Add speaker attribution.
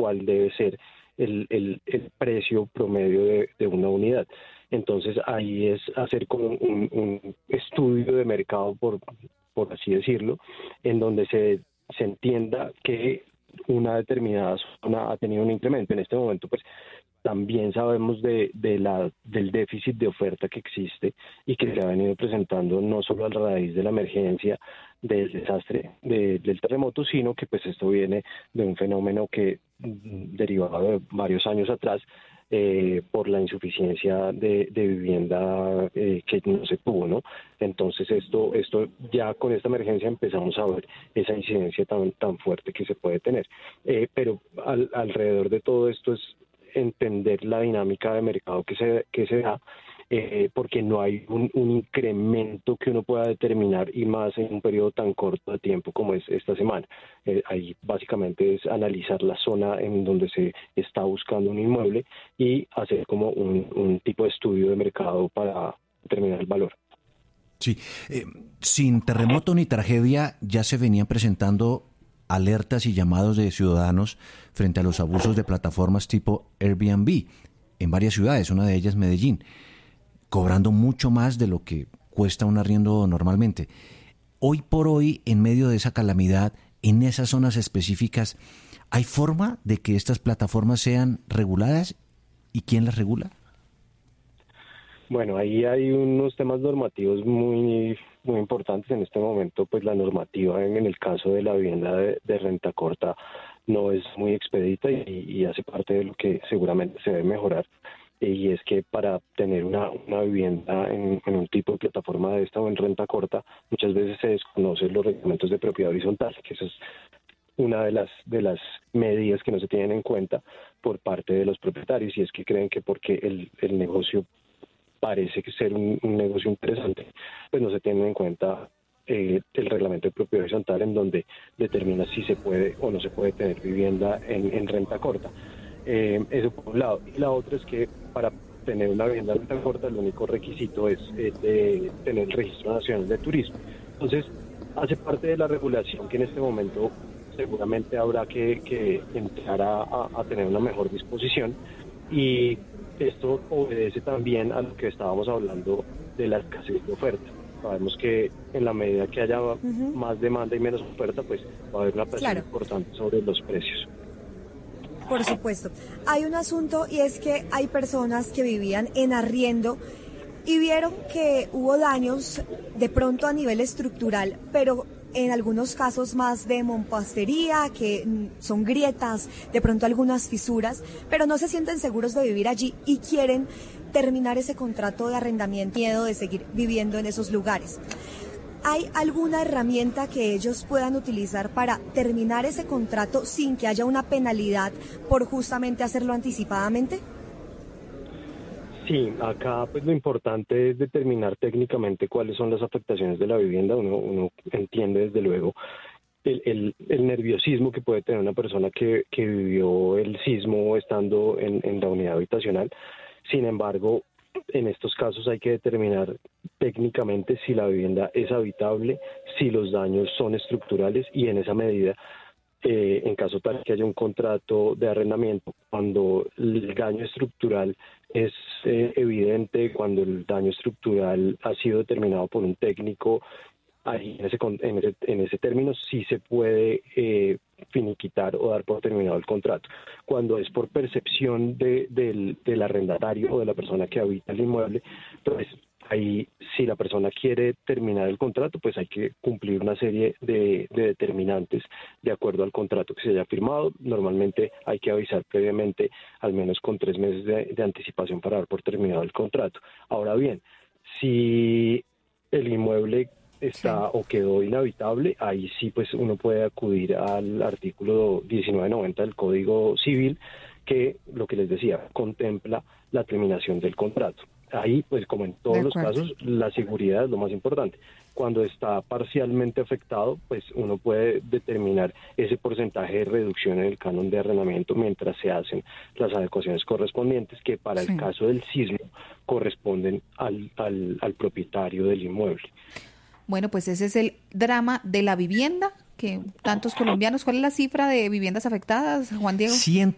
Speaker 1: cuál debe ser el precio promedio de una unidad. Entonces ahí es hacer como un estudio de mercado, por así decirlo, en donde se entienda que una determinada zona ha tenido un incremento. En este momento, pues, también sabemos del déficit de oferta que existe y que se ha venido presentando no solo a raíz de la emergencia del desastre del terremoto, sino que pues esto viene de un fenómeno que derivado de varios años atrás, por la insuficiencia de vivienda que no se tuvo, ¿no? Entonces esto ya con esta emergencia empezamos a ver esa incidencia tan fuerte que se puede tener. Pero alrededor de todo esto es entender la dinámica de mercado que se da, porque no hay un incremento que uno pueda determinar, y más en un periodo tan corto de tiempo como es esta semana. Ahí básicamente es analizar la zona en donde se está buscando un inmueble y hacer como un tipo de estudio de mercado para determinar el valor.
Speaker 2: Sí, sin terremoto ni tragedia ya se venían presentando alertas y llamados de ciudadanos frente a los abusos de plataformas tipo Airbnb en varias ciudades, una de ellas Medellín, cobrando mucho más de lo que cuesta un arriendo normalmente. Hoy por hoy, en medio de esa calamidad, en esas zonas específicas, ¿hay forma de que estas plataformas sean reguladas? ¿Y quién las regula?
Speaker 1: Bueno, ahí hay unos temas normativos muy importantes en este momento. Pues la normativa en el caso de la vivienda de renta corta no es muy expedita y hace parte de lo que seguramente se debe mejorar. Y es que para tener una vivienda en un tipo de plataforma de esta o en renta corta, muchas veces se desconocen los reglamentos de propiedad horizontal, que eso es una de las medidas que no se tienen en cuenta por parte de los propietarios, y es que creen que porque el negocio parece que ser un negocio interesante, pues no se tiene en cuenta el reglamento de propiedad horizontal, en donde determina si se puede o no se puede tener vivienda en renta corta. Eso por un lado. Y la otra es que para tener una vivienda en renta corta, el único requisito es de tener el Registro Nacional de Turismo. Entonces, hace parte de la regulación que en este momento seguramente habrá que entrar a tener una mejor disposición, y esto obedece también a lo que estábamos hablando de la escasez de oferta. Sabemos que en la medida que haya más demanda y menos oferta, pues va a haber una presión importante sobre los precios.
Speaker 3: Por supuesto. Hay un asunto, y es que hay personas que vivían en arriendo y vieron que hubo daños de pronto a nivel estructural, pero en algunos casos más de mampostería, que son grietas, de pronto algunas fisuras, pero no se sienten seguros de vivir allí y quieren terminar ese contrato de arrendamiento, miedo de seguir viviendo en esos lugares. ¿Hay alguna herramienta que ellos puedan utilizar para terminar ese contrato sin que haya una penalidad por justamente hacerlo anticipadamente?
Speaker 1: Sí, acá pues lo importante es determinar técnicamente cuáles son las afectaciones de la vivienda. Uno entiende desde luego el nerviosismo que puede tener una persona que vivió el sismo estando en la unidad habitacional. Sin embargo, en estos casos hay que determinar técnicamente si la vivienda es habitable, si los daños son estructurales, y en esa medida, en caso tal que haya un contrato de arrendamiento, cuando el daño estructural es evidente, cuando el daño estructural ha sido determinado por un técnico, ahí en ese término sí se puede finiquitar o dar por terminado el contrato. Cuando es por percepción del arrendatario o de la persona que habita el inmueble, pues ahí, si la persona quiere terminar el contrato, pues hay que cumplir una serie de determinantes de acuerdo al contrato que se haya firmado. Normalmente hay que avisar previamente, al menos con 3 meses de anticipación, para dar por terminado el contrato. Ahora bien, si el inmueble está o quedó inhabitable, ahí sí pues uno puede acudir al artículo 1990 del Código Civil, que, lo que les decía, contempla la terminación del contrato. Ahí, pues como en todos los casos, la seguridad es lo más importante. Cuando está parcialmente afectado, pues uno puede determinar ese porcentaje de reducción en el canon de arrendamiento mientras se hacen las adecuaciones correspondientes, que para el caso del sismo corresponden al propietario del inmueble.
Speaker 4: Bueno, pues ese es el drama de la vivienda, que tantos colombianos. ¿Cuál es la cifra de viviendas afectadas, Juan Diego?